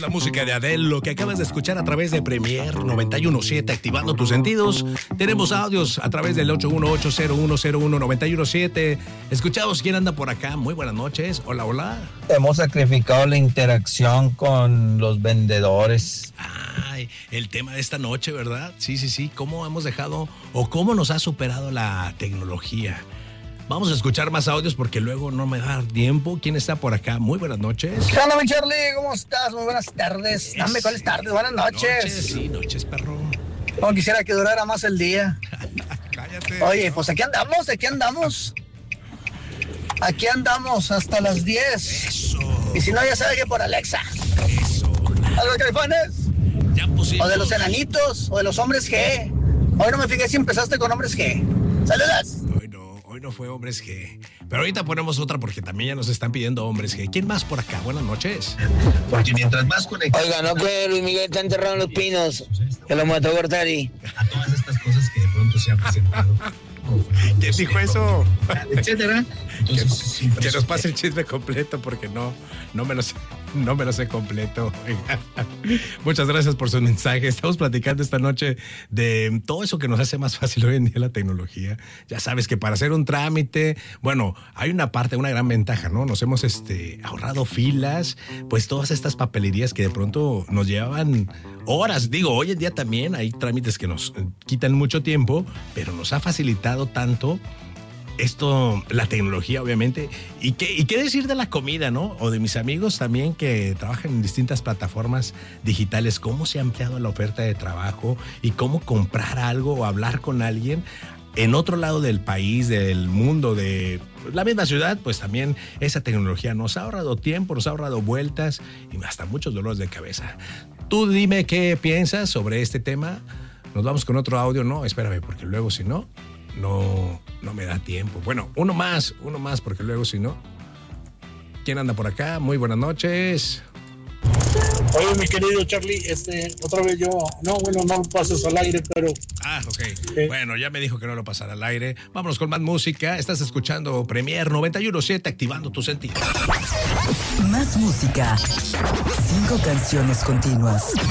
la música de Adele, lo que acabas de escuchar a través de Premier 91.7, activando tus sentidos. Tenemos audios a través del 818-0101-917. Escuchamos quién anda por acá. Muy buenas noches. Hola, hola. Hemos sacrificado la interacción con los vendedores. Ay, el tema de esta noche, ¿verdad? Sí. ¿Cómo hemos dejado o cómo nos ha superado la tecnología? Vamos a escuchar más audios porque luego no me da tiempo. ¿Quién está por acá? Muy buenas noches. ¿Qué onda, mi Charlie? ¿Cómo estás? Muy buenas tardes. Dame, ¿cuáles tardes? Buenas noches. Sí, noches, perro. Como quisiera que durara más el día. Cállate. Oye, pues aquí andamos. Aquí andamos hasta las 10. Eso. Y si no, ya sabe que por Alexa. Eso. ¿A los califanes? Ya pusimos. O de los enanitos, o de los hombres G. Hoy no me fijé si empezaste con hombres G. ¡Saludas! Hoy no fue hombres G. Pero ahorita ponemos otra porque también ya nos están pidiendo hombres G. ¿Quién más por acá? Buenas noches. Porque mientras más conectados. Oiga, no que Luis Miguel está enterrado en Los Pinos, que lo mató Gortari. A todas estas cosas que de pronto se han presentado. ¿Quién dijo eso? Etcétera. Entonces, que nos pase el chisme completo porque no me lo sé completo. Muchas gracias por su mensaje. Estamos platicando esta noche de todo eso que nos hace más fácil hoy en día la tecnología. Ya sabes que para hacer un trámite, bueno, hay una gran ventaja, ¿no? Nos hemos ahorrado filas, pues todas estas papelerías que de pronto nos llevaban horas. Digo, hoy en día también hay trámites que nos quitan mucho tiempo, pero nos ha facilitado tanto esto, la tecnología, obviamente. ¿Y qué decir de la comida, no? O de mis amigos también que trabajan en distintas plataformas digitales, cómo se ha ampliado la oferta de trabajo y cómo comprar algo o hablar con alguien en otro lado del país, del mundo, de la misma ciudad. Pues también esa tecnología nos ha ahorrado tiempo, nos ha ahorrado vueltas y hasta muchos dolores de cabeza. Tú dime qué piensas sobre este tema. Nos vamos con otro audio. No, espérame, porque luego si no me da tiempo. Bueno, uno más, porque luego si no. ¿Quién anda por acá? Muy buenas noches. Oye, mi querido Charlie, otra vez no lo pases al aire, pero... Ok. Bueno, ya me dijo que no lo pasara al aire. Vámonos con más música. Estás escuchando Premier 91.7, activando tu sentido. Más música. 5 canciones continuas.